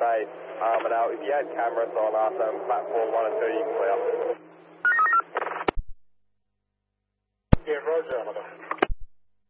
base. And if you had cameras on platform 1 and 2, you can clear. Yeah, roger, Amador.